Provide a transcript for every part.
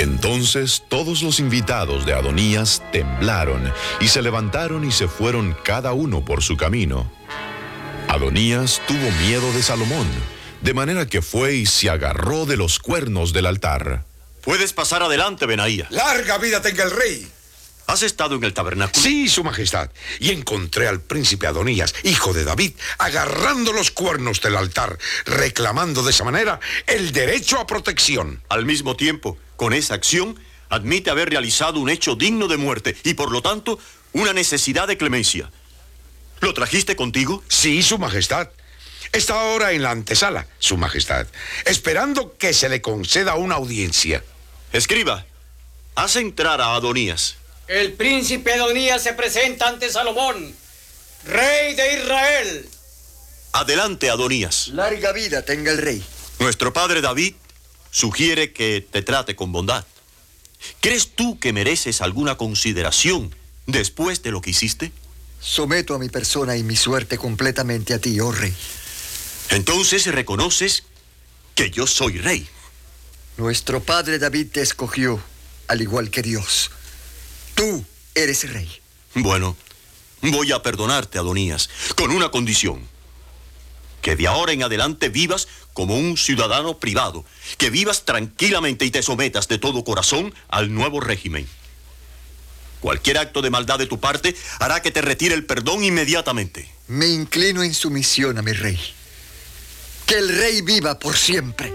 Entonces todos los invitados de Adonías temblaron y se levantaron y se fueron cada uno por su camino. Adonías tuvo miedo de Salomón, de manera que fue y se agarró de los cuernos del altar. Puedes pasar adelante, Benaía. ¡Larga vida tenga el rey! ¿Has estado en el tabernáculo? Sí, su majestad. Y encontré al príncipe Adonías, hijo de David, agarrando los cuernos del altar, reclamando de esa manera el derecho a protección. Al mismo tiempo, con esa acción, admite haber realizado un hecho digno de muerte y, por lo tanto, una necesidad de clemencia. ¿Lo trajiste contigo? Sí, su majestad. Está ahora en la antesala, su majestad, esperando que se le conceda una audiencia. Escriba, haz entrar a Adonías. El príncipe Adonías se presenta ante Salomón, rey de Israel. Adelante, Adonías. Larga vida tenga el rey. Nuestro padre David sugiere que te trate con bondad. ¿Crees tú que mereces alguna consideración después de lo que hiciste? Someto a mi persona y mi suerte completamente a ti, oh rey. Entonces reconoces que yo soy rey. Nuestro padre David te escogió, al igual que Dios. Tú eres rey. Bueno, voy a perdonarte, Adonías, con una condición. Que de ahora en adelante vivas como un ciudadano privado. Que vivas tranquilamente y te sometas de todo corazón al nuevo régimen. Cualquier acto de maldad de tu parte hará que te retire el perdón inmediatamente. Me inclino en sumisión a mi rey. Que el rey viva por siempre.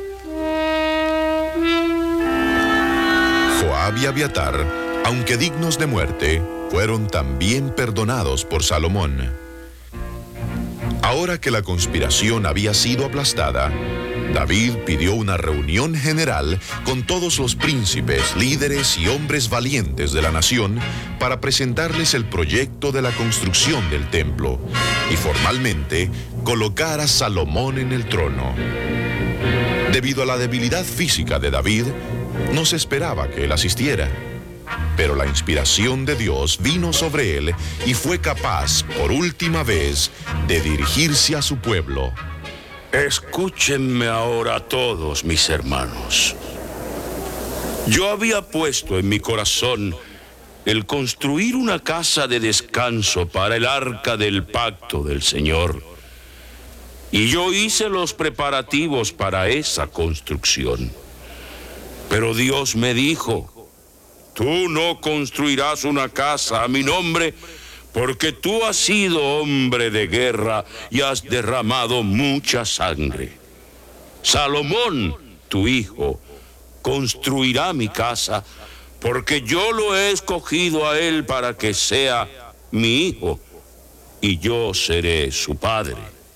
Joab y Abiatar, aunque dignos de muerte, fueron también perdonados por Salomón. Ahora que la conspiración había sido aplastada, David pidió una reunión general con todos los príncipes, líderes y hombres valientes de la nación para presentarles el proyecto de la construcción del templo y formalmente colocar a Salomón en el trono. Debido a la debilidad física de David, no se esperaba que él asistiera. Pero la inspiración de Dios vino sobre él y fue capaz, por última vez, de dirigirse a su pueblo. Escúchenme ahora todos, mis hermanos. Yo había puesto en mi corazón el construir una casa de descanso para el arca del pacto del Señor. Y yo hice los preparativos para esa construcción. Pero Dios me dijo: tú no construirás una casa a mi nombre, porque tú has sido hombre de guerra y has derramado mucha sangre. Salomón, tu hijo, construirá mi casa, porque yo lo he escogido a él para que sea mi hijo, y yo seré su padre.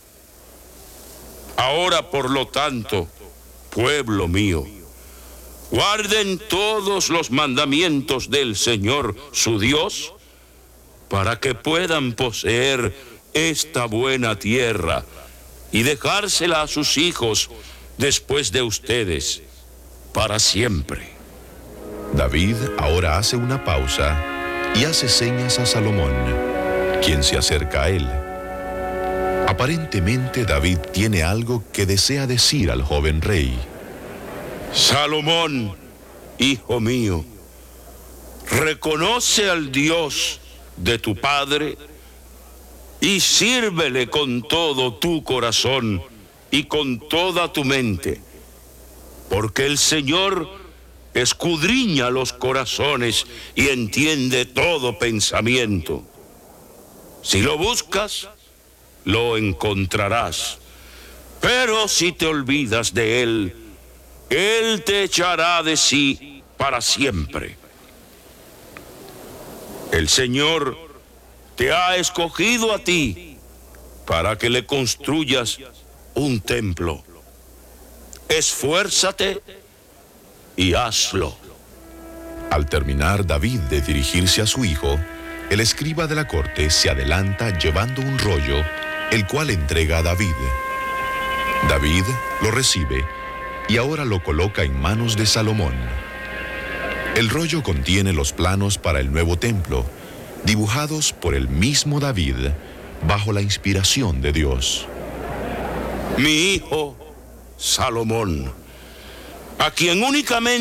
Ahora, por lo tanto, pueblo mío, guarden todos los mandamientos del Señor, su Dios, para que puedan poseer esta buena tierra y dejársela a sus hijos después de ustedes, para siempre. David ahora hace una pausa y hace señas a Salomón, quien se acerca a él. Aparentemente David tiene algo que desea decir al joven rey. Salomón, hijo mío, reconoce al Dios de tu padre y sírvele con todo tu corazón y con toda tu mente, porque el Señor escudriña los corazones y entiende todo pensamiento. Si lo buscas, lo encontrarás, pero si te olvidas de él, Él te echará de sí para siempre. El Señor te ha escogido a ti para que le construyas un templo. Esfuérzate y hazlo. Al terminar David de dirigirse a su hijo, el escriba de la corte se adelanta llevando un rollo, el cual entrega a David. David lo recibe y ahora lo coloca en manos de Salomón. El rollo contiene los planos para el nuevo templo, dibujados por el mismo David, bajo la inspiración de Dios. Mi hijo Salomón, a quien únicamente